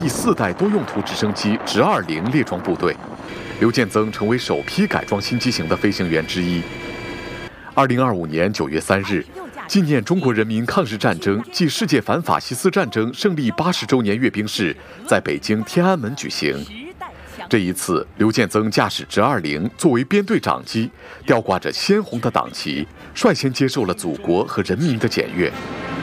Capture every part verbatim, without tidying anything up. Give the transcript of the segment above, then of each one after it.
第四代多用途直升机直二零列装部队，刘建增成为首批改装新机型的飞行员之一。二零二五年九月三日，纪念中国人民抗日战争暨世界反法西斯战争胜利八十周年阅兵式在北京天安门举行。这一次，刘建增驾驶直二零作为编队长机，吊挂着鲜红的党旗，率先接受了祖国和人民的检阅。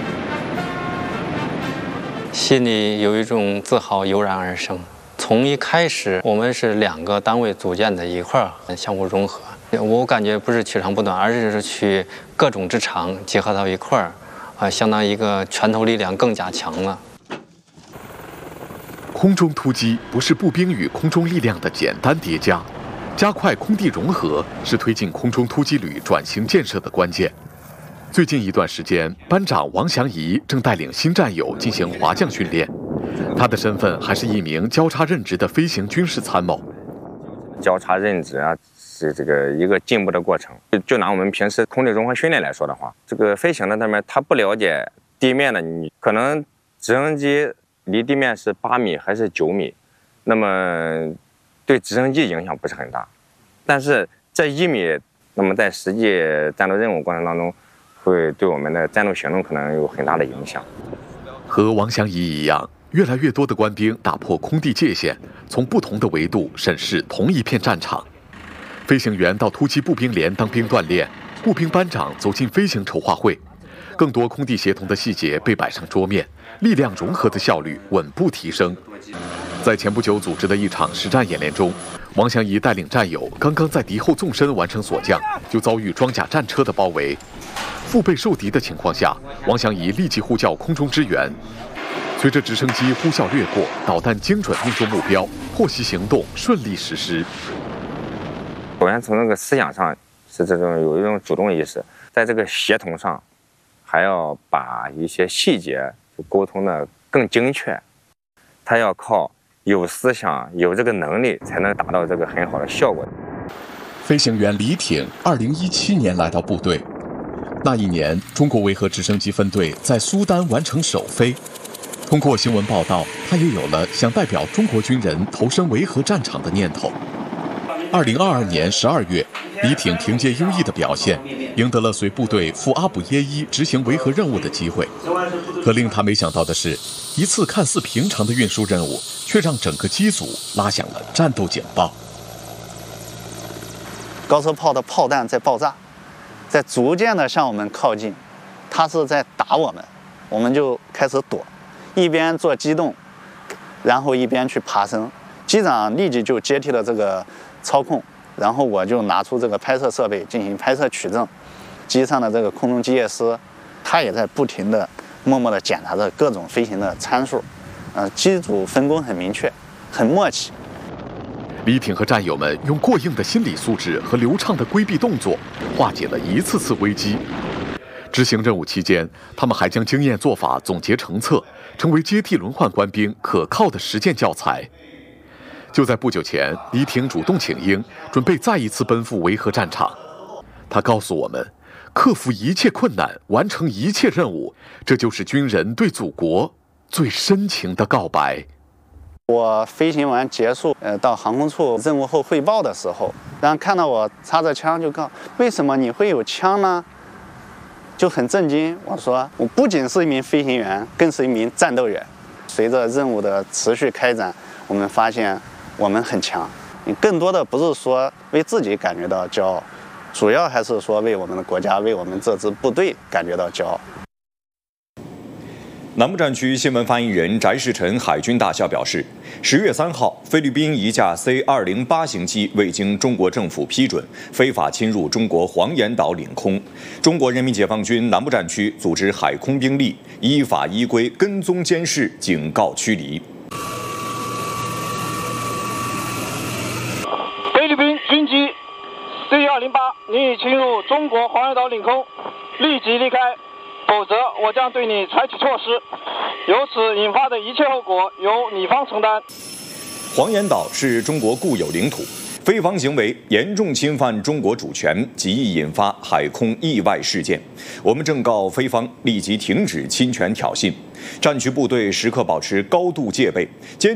心里有一种自豪油然而生。从一开始，我们是两个单位组建的一块儿，相互融合。我感觉不是取长补短，而是去各种之长结合到一块儿，啊，相当于一个拳头力量更加强了。 空中突击不是步兵与空中力量的简单叠加，加快空地融合是推进空中突击旅转型建设的关键。最近一段时间，班长王祥仪正带领新战友进行滑降训练，他的身份还是一名交叉任职的飞行军事参谋。 交叉任职啊，是这个一个进步的过程。就就拿我们平时空地融合训练来说的话，这个飞行的上面他不了解地面的，你可能直升机离地面是八米还是九米，那么对直升机影响不是很大，但是这一米，那么在实际战斗任务过程当中，会对我们的战斗行动可能有很大的影响。 和王祥仪一样，越来越多的官兵打破空地界限，从不同的维度审视同一片战场。飞行员到突击步兵连当兵锻炼，步兵班长走进飞行筹划会，更多空地协同的细节被摆上桌面，力量融合的效率稳步提升。在前不久组织的一场实战演练中，王祥仪带领战友刚刚在敌后纵深完成锁降，就遭遇装甲战车的包围。腹背受敌的情况下，王祥仪立即呼叫空中支援。随着直升机呼啸掠过，导弹精准命中目标，获悉行动顺利实施。 首先从那个思想上是这种有一种主动意识，在这个协同上，还要把一些细节沟通的更精确。他要靠有思想、有这个能力，才能达到这个很好的效果。 飞行员李挺，二零一七年来到部队。那一年，中国维和直升机分队在苏丹完成首飞。通过新闻报道，他也有了想代表中国军人投身维和战场的念头。二零二二年十二月，李挺凭借优异的表现，赢得了随部队赴阿卜耶伊执行维和任务的机会。可令他没想到的是，一次看似平常的运输任务，却让整个机组拉响了战斗警报。 高射炮的炮弹在爆炸，在逐渐的向我们靠近，他是在打我们，我们就开始躲，一边做机动，然后一边去爬升。机长立即就接替了这个操控，然后我就拿出这个拍摄设备进行拍摄取证。机上的这个空中机械师，他也在不停的、默默的检查着各种飞行的参数。呃，机组分工很明确，很默契。 李挺和战友们用过硬的心理素质和流畅的规避动作，化解了一次次危机。执行任务期间，他们还将经验做法总结成册，成为接替轮换官兵可靠的实践教材。就在不久前，李挺主动请缨，准备再一次奔赴维和战场。他告诉我们，克服一切困难，完成一切任务，这就是军人对祖国最深情的告白。 我飞行完结束，呃，到航空处任务后汇报的时候，然后看到我插着枪，就告为什么你会有枪呢？就很震惊。我说，我不仅是一名飞行员，更是一名战斗员。随着任务的持续开展，我们发现我们很强。你更多的不是说为自己感觉到骄傲，主要还是说为我们的国家，为我们这支部队感觉到骄傲。 南部战区新闻发言人翟世臣海军大校表示，十月三号，菲律宾一架 C 二零八型机未经中国政府批准，非法侵入中国黄岩岛领空。中国人民解放军南部战区组织海空兵力依法依规跟踪监视，警告驱离。 菲律宾军机 C 二零八，你已侵入中国黄岩岛领空，立即离开。否则，我将对你采取措施，由此引发的一切后果由你方承担。 黄岩岛是中国固有领土，非方行为严重侵犯中国主权，极易引发海空意外事件。我们正告菲方立即停止侵权挑衅，战区部队时刻保持高度戒备，坚